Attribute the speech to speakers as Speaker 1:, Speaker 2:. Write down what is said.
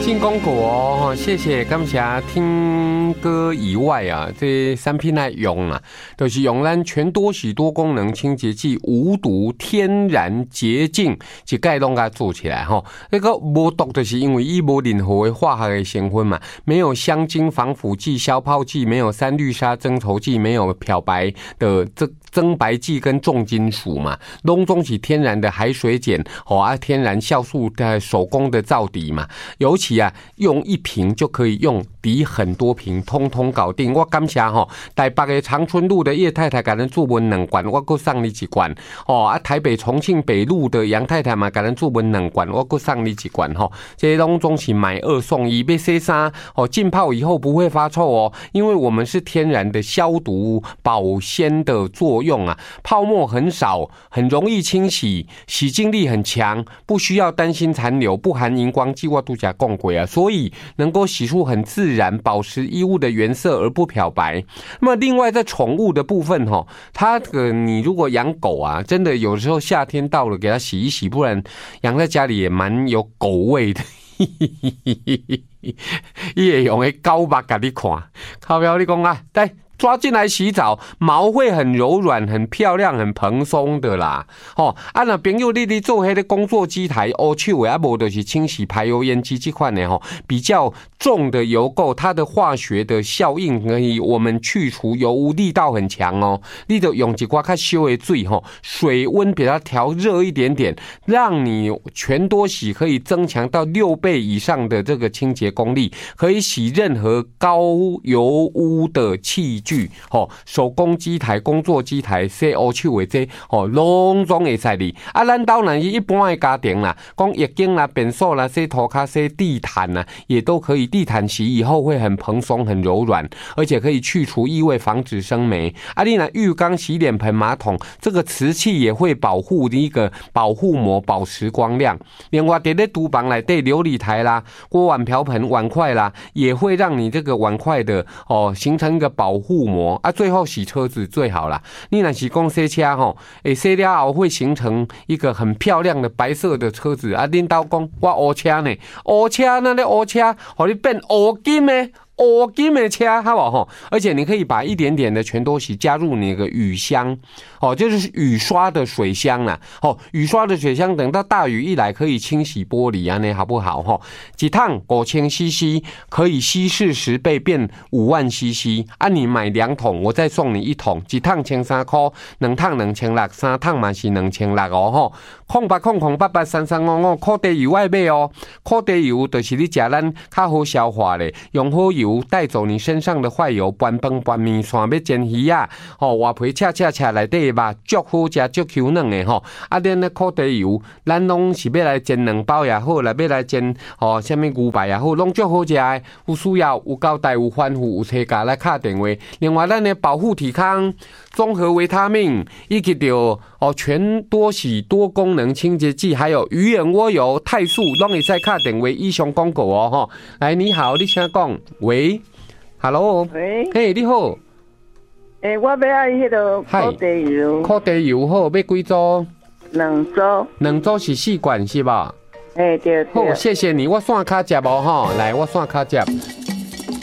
Speaker 1: 进广告哦，谢谢感谢听歌以外啊，这产品来用啊，就是用咱全多喜多功能清洁剂，无毒天然洁净，一概拢给做起来哈。那个无毒就是因为伊无任何的化学的成分嘛，没有香精、防腐剂、消泡剂，没有三氯沙增稠剂，没有漂白的增白剂跟重金属嘛，拢总是天然的海水碱天然酵素的手工的皂底嘛，尤其啊用一瓶就可以用抵很多瓶，通通搞定。我感谢台北的长春路的叶太太给咱注文2罐，我再送你1罐台北重庆北路的杨太太嘛给咱注文2罐，我再送你1罐这些拢总是买2送1，要洗衫浸泡以后不会发臭因为我们是天然的消毒保鲜的作用啊，泡沫很少，很容易清洗，洗净力很强，不需要担心残留，不含荧光剂或度假共轨啊，所以能够洗出很自然，保持衣物的原色而不漂白。那么另外在宠物的部分它你如果养狗啊，真的有时候夏天到了给它洗一洗，不然养在家里也蛮有狗味的。伊会用个狗目给你看，靠标你讲啊，来抓进来洗澡，毛会很柔软、很漂亮、很蓬松的啦。那朋友你做迄个工作机台乌手的，无就是清洗排油烟机这款的比较重的油垢，它的化学的效应可以我们去除油污，力道很强你就用一寡较烧的水水温给它调热一点点，让你全多洗可以增强到6倍以上的这个清洁功力，可以洗任何高油污的器具。手工机台、工作机台、洗乌手的这拢总会使哩。咱当然一般的家庭啦，讲浴巾啦、便所啦、洗涂骹、洗地毯啦，也都可以。地毯洗以后会很蓬松、很柔软，而且可以去除异味，防止生霉。你拿浴缸、洗脸盆、马桶，这个瓷器也会保护一个保护膜，保持光亮。另外，在厨房内底琉璃台啦、锅碗瓢盆、碗筷啦，也会让你这个碗筷的形成一个保护膜最后洗车子最好啦。你若是讲洗车洗了后会形成一个很漂亮的白色的车子领导讲我乌车呢，乌车那乌车，互你变乌金的。乌金的车，好不好？而且你可以把一点点的全多洗加入你的雨箱，就是雨刷的水箱啦。雨刷的水箱等到大雨一来可以清洗玻璃啊，好不好？一趟5000 cc 可以稀释10倍变5万 cc。你买2桶，我再送你1桶，一趟13块，2趟2600， 3趟嘛是26000800883355苦地油爱买苦地油就是你吃咱较好消化的，用好油。带走你身上的坏油，拌饭拌面线要煎鱼啊，外皮切内底肉足好食足 Q 嫩的咱的苦地油，咱拢是要来煎2包也好，来要来煎什么牛排也好，拢足好食的。有需要有交代有欢呼有车价来打电话。另外，咱的保护体康、综合维他命，以及着全多喜多功能清洁剂，还有鱼眼窝油、肽素，拢会使打电话以上广告来，你好，你请讲。喂 ，Hello，
Speaker 2: 喂，
Speaker 1: 嘿，你好，
Speaker 2: 我要爱迄个苦地油，
Speaker 1: 苦地油好，要几组
Speaker 2: ？2组
Speaker 1: ，2组是4罐是吧？
Speaker 2: 对。
Speaker 1: 好，谢谢你，我线卡接来，我线卡接。